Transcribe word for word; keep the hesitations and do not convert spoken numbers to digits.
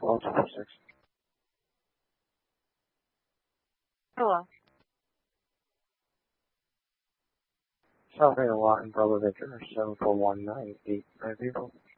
twelve twenty-six. Hello. South Beta Lot and Brother Victor, seven four one nine eight nine people.